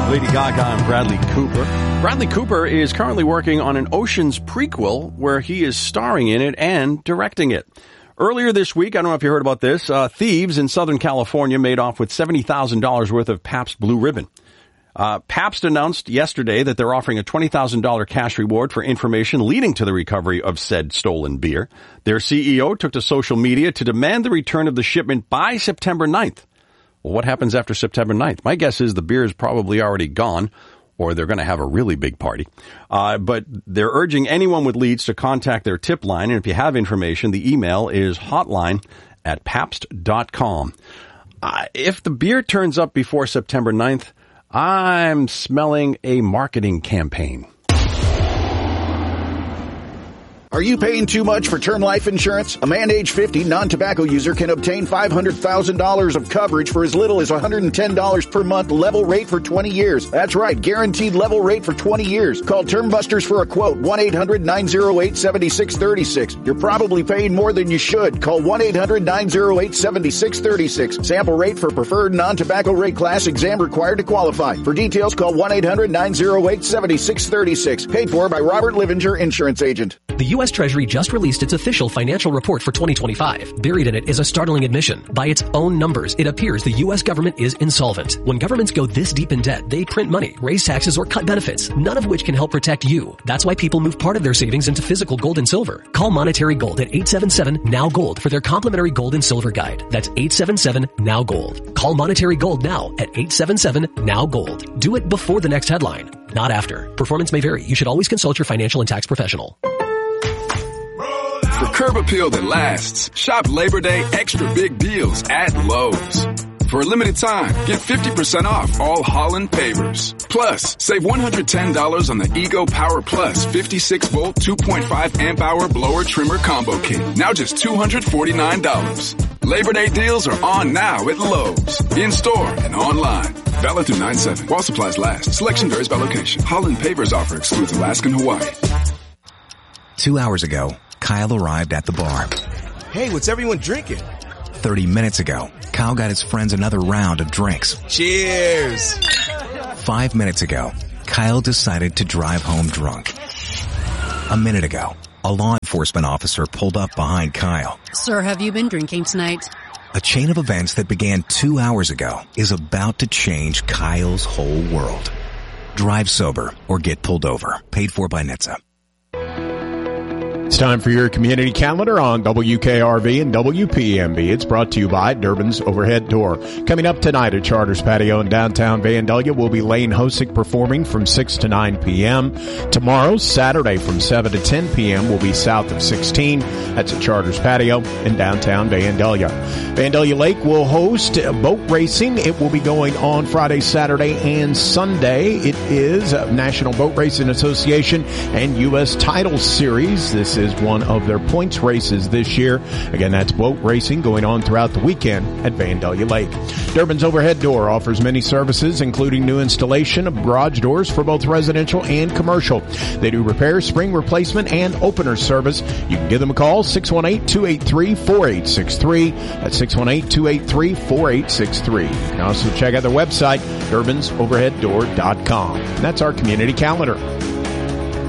Lady Gaga and Bradley Cooper. Bradley Cooper is currently working on an Oceans prequel where he is starring in it and directing it. Earlier this week, I don't know if you heard about this, thieves in Southern California made off with $70,000 worth of Pabst Blue Ribbon. Pabst announced yesterday that they're offering a $20,000 cash reward for information leading to the recovery of said stolen beer. Their CEO took to social media to demand the return of the shipment by September 9th. Well, what happens after September 9th? My guess is the beer is probably already gone, or they're going to have a really big party. But they're urging anyone with leads to contact their tip line. And if you have information, the email is hotline@pabst.com. If the beer turns up before September 9th, I'm smelling a marketing campaign. Are you paying too much for term life insurance? A man age 50 non-tobacco user can obtain $500,000 of coverage for as little as $110 per month, level rate for 20 years. That's right, guaranteed level rate for 20 years. Call Term Busters for a quote, 1-800-908-7636. You're probably paying more than you should. Call 1-800-908-7636. Sample rate for preferred non-tobacco rate class, exam required to qualify. For details, call 1-800-908-7636. Paid for by Robert Livinger, Insurance Agent. The U.S. Treasury just released its official financial report for 2025. Buried in it is a startling admission. By its own numbers, it appears the U.S. government is insolvent. When governments go this deep in debt, they print money, raise taxes, or cut benefits, none of which can help protect you. That's why people move part of their savings into physical gold and silver. Call Monetary Gold at 877-NOW-GOLD for their complimentary gold and silver guide. That's 877-NOW-GOLD. Call Monetary Gold now at 877-NOW-GOLD. Do it before the next headline, not after. Performance may vary. You should always consult your financial and tax professional. For curb appeal that lasts, shop Labor Day extra big deals at Lowe's. For a limited time, get 50% off all Holland pavers. Plus, save $110 on the Ego Power Plus 56-volt 2.5 amp hour blower trimmer combo kit. Now just $249. Labor Day deals are on now at Lowe's. In store and online. Valid through 9/7. While supplies last. Selection varies by location. Holland pavers offer excludes Alaska and Hawaii. 2 hours ago, Kyle arrived at the bar. Hey, what's everyone drinking? 30 minutes ago, Kyle got his friends another round of drinks. Cheers! 5 minutes ago, Kyle decided to drive home drunk. A minute ago, a law enforcement officer pulled up behind Kyle. Sir, have you been drinking tonight? A chain of events that began 2 hours ago is about to change Kyle's whole world. Drive sober or get pulled over. Paid for by NHTSA. It's time for your community calendar on WKRV and WPMB. It's brought to you by Durbin's Overhead Door. Coming up tonight at Charters Patio in downtown Vandalia will be Lane Hosick performing from 6 to 9 p.m. Tomorrow, Saturday, from 7 to 10 p.m. will be south of 16. That's at Charters Patio in downtown Vandalia. Vandalia Lake will host boat racing. It will be going on Friday, Saturday, and Sunday. It is National Boat Racing Association and U.S. Title Series. This is one of their points races this year. Again, that's boat racing going on throughout the weekend at Vandalia Lake. Durbin's Overhead Door offers many services, including new installation of garage doors for both residential and commercial. They do repair, spring replacement, and opener service. You can give them a call, 618-283-4863. That's 618-283-4863. You can also check out their website, DurbinsOverheadDoor.com. And that's our community calendar.